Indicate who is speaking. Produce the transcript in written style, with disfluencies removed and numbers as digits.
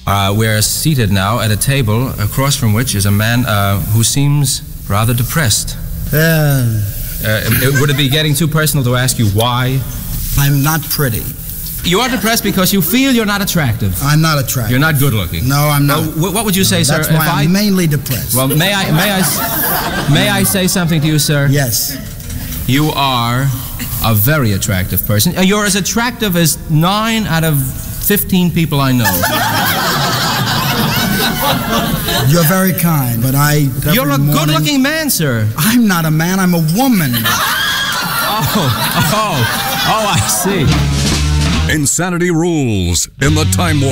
Speaker 1: We're seated now at a table across from which is a man who seems rather depressed. Would it be getting too personal to ask you why?
Speaker 2: I'm not pretty.
Speaker 1: You are depressed because you feel you're not attractive.
Speaker 2: I'm not attractive.
Speaker 1: You're not good looking.
Speaker 2: No, I'm not.
Speaker 1: What would you say, sir?
Speaker 2: That's why I'm mainly depressed.
Speaker 1: Well, may I say something to you, sir?
Speaker 2: Yes.
Speaker 1: You are a very attractive person. You're as attractive as 9 out of 15 people I know.
Speaker 2: You're very kind, but
Speaker 1: You're a good-looking man, sir.
Speaker 2: I'm not a man, I'm a woman.
Speaker 1: Oh, I see.
Speaker 3: Insanity rules in the Time Warp.